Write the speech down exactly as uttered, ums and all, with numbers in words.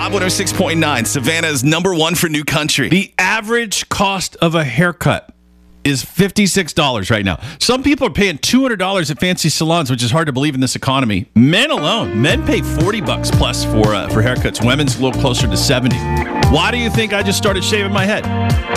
Vibe one oh six point nine, Savannah's number one for new country. The average cost of a haircut is fifty-six dollars right now. Some people are paying two hundred dollars at fancy salons, which is hard to believe in this economy. Men alone, men pay forty bucks plus for uh, for haircuts. Women's a little closer to seventy. Why do you think I just started shaving my head?